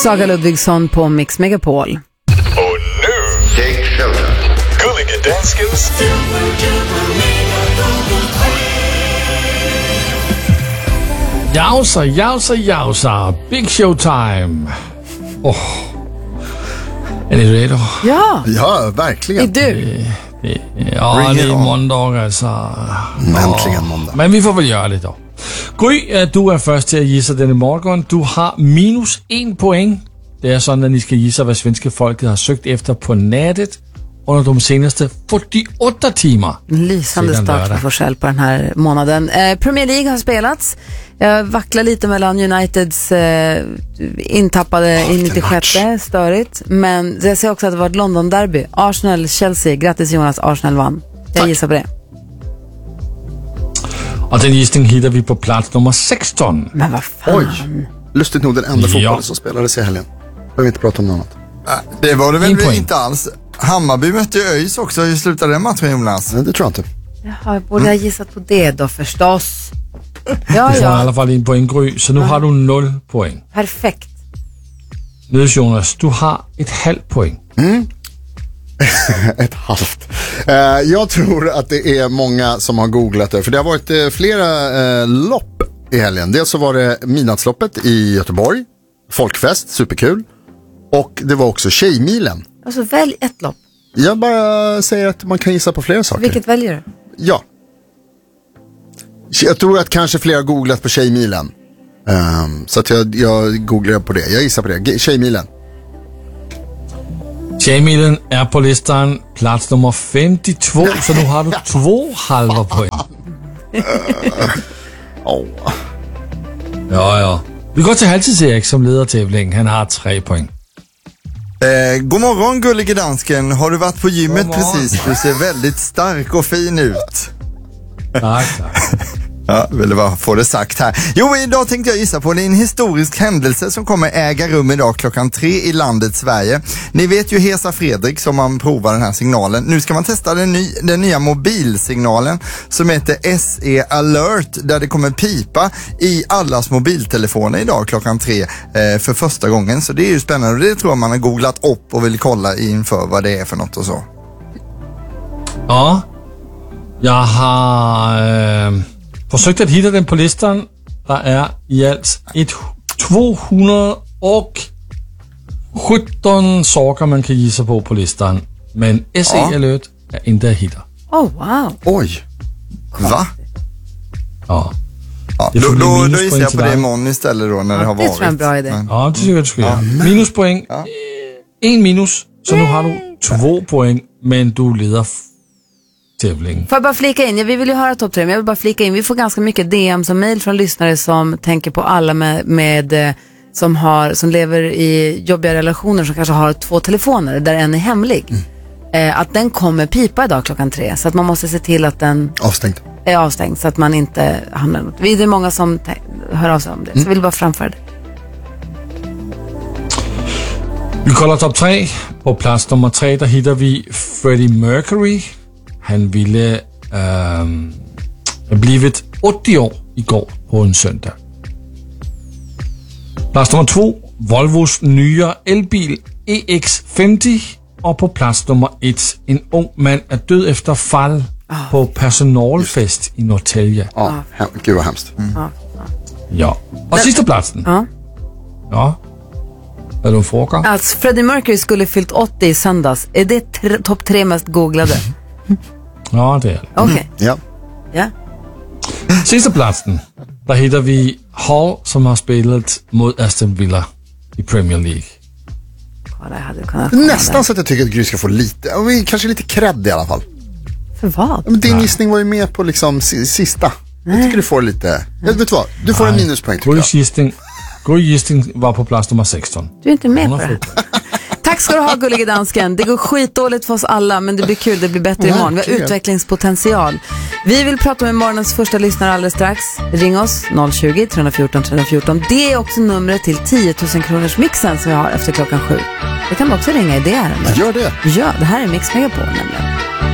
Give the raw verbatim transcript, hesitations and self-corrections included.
Saga Ludvigsson på Mix Megapol. Och nu, Jake Shelton. Gullige Danskens Jausa, jausa, jausa. Big show time. Oh. Är ni redo? Ja, Ja, verkligen. är du? Det, ja, Bring det it är on. måndag alltså. Äntligen måndag. Men vi får väl göra det då. Gry, du är först till att gissa den i morgon. Du har minus en poäng. Det är sådan, att ni ska gissa, vad svenska folket har sökt efter på nätet under de senaste fyrtioåtta timmar. Lysande Sedan start lördag. för Forsell på den här månaden. Eh, Premier League har spelats. Jag vacklar lite mellan Uniteds eh, intappade Oh, i nittiosjätte, störigt. Men jag ser också att det var ett London-derby. Arsenal-Chelsea. Grattis Jonas, Arsenal vann. Jag Tack. gissar på det. Och den gissning hittar vi på plats nummer sexton. Men vad fan. Oj, lustigt nog den enda Ja. fotbollen som spelades i helgen. Behöver inte prata om något annat. Äh, Det var det väl En poäng. inte alls. Hammarby mötte ju ÖIS också. Hur slutade den matchen, Jonas? Nej, det tror jag inte. Jaha, jag borde ha gissat på det då förstås. Ja, Du får i ja. alla fall en poäng, Gry, så nu har du noll poäng. Perfekt. Nu Jonas, du har ett halvt poäng. Ett halvt. Eh, jag tror att det är många som har googlat det. För det har varit eh, flera eh, lopp i helgen. Dels så var det midnattsloppet i Göteborg. Folkfest, superkul. Och det var också Tjejmilen. Alltså välj ett lopp. Jag bara säger att man kan gissa på flera saker. Vilket väljer du? Ja. Jag tror att kanske flera har googlat på Tjejmilen. Um, så att jag, jag googlar på det. Jag gissar på det. G- Tjejmilen. Tjejmilen är på listan, plats nummer femtiotvå, så nu har du två halva poäng. Oh. Ja, ja. Vi går till Halvtids-Erik som leder tävlingen. Han har tre poäng. Eh, god morgon, gullige dansken. Har du varit på gymmet God morgon. precis? Du ser väldigt stark och fin ut. Tack, tack. Ja, ville bara få det sagt här. Jo, idag tänkte jag gissa på det är en historisk händelse som kommer äga rum idag klockan tre i landet Sverige. Ni vet ju Hesa Fredrik som man provar den här signalen. Nu ska man testa den, ny, den nya mobilsignalen som heter S E Alert, där det kommer pipa i allas mobiltelefoner idag klockan tre eh, för första gången. Så det är ju spännande och det tror jag man har googlat upp och vill kolla inför vad det är för något och så. Ja, jag har äh, försökt att hitta den på listan. Det är i allt ett tvåhundrasjutton saker man kan gissa på på listan. Men S E Ja. Alert är inte att hitta. Oh, wow. Oj. Va? Ja. Ja, Det då, får bli då, då minuspoäng gissar jag till på det dig. imorgon istället då när det har det varit. tror jag är en bra idé. Men- Ja, det tycker jag du ska göra. Minuspoäng. Ja. En minus. Så nu har du två poäng, men du leder f- tävlingen. Får jag bara flika in? Ja, vi vill ju höra topp tre, men jag vill bara flika in. Vi får ganska mycket D M's och mejl från lyssnare som tänker på alla med, med eh, som, har, som lever i jobbiga relationer som kanske har två telefoner där en är hemlig. Mm. Eh, att den kommer pipa idag klockan tre. Så att man måste se till att den Avstängt. är avstängd så att man inte hamnar något. Det är många som te- hör av sig om det. Så jag vill bara framföra det. Vi kollar topp tre. På plats nummer tre, där hittar vi Freddie Mercury. Han ville ähm, ha blivit åttio år igår på en söndag. Plats nummer två, Volvos nya elbil E X femtio. Och på plats nummer ett, en ung man är död efter fall på personalfest i Norrtälje. Ja, hem, gud vad hemskt. Ja. Ja. Och sista platsen. Ja. Ja. Vad du frågar? Alltså, Freddie Mercury skulle fyllt åttio i söndags. Är det tr- topp tre mest googlade? Ja, det är det. Okej. Ja. Ja. Sista platsen, där hittar vi Hall som har spelat mot Aston Villa i Premier League. Kolla, jag hade kunnat komma Nästan så att jag tycker att Gry ska få lite, ja, men kanske lite cred i alla fall. där. För vad? Ja, men din gissning var ju med på liksom si- sista. Jag tycker du får lite, jag vet du vad, du får en minuspoäng tycker jag. Grys gissning, Grys gissning var på plats nummer sexton. Du är inte med på det här. Tack ska du ha, gullige dansken. Det går skitdåligt för oss alla, men det blir kul, det blir bättre imorgon. Vi har Verkligen. utvecklingspotential. Vi vill prata med morgonens första lyssnare alldeles strax. Ring oss noll tjugo, tre fjorton, tre fjorton. Det är också numret till tio tusen kronors mixen som vi har efter klockan sju. Det kan man också ringa i det ärendet. Gör det. Ja, det här är Mix Megapol nämligen.